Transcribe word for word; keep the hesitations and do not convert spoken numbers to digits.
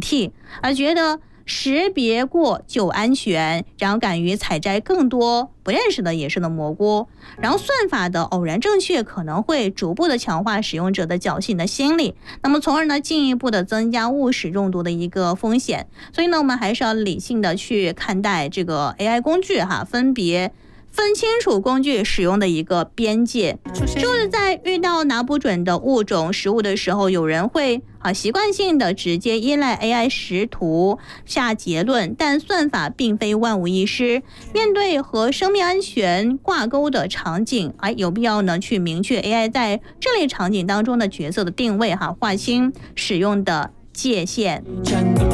惕，而觉得识别过就安全，然后敢于采摘更多不认识的野生的蘑菇，然后算法的偶然正确可能会逐步的强化使用者的侥幸的心理，那么从而呢进一步的增加误使中毒的一个风险。所以呢，我们还是要理性的去看待这个 A I 工具哈，分别分清楚工具使用的一个边界。就是在遇到拿不准的物种食物的时候，有人会啊习惯性的直接依赖 A I 识图下结论，但算法并非万无一失。面对和生命安全挂钩的场景，哎，有必要呢去明确 A I 在这类场景当中的角色的定位哈，划清使用的界限。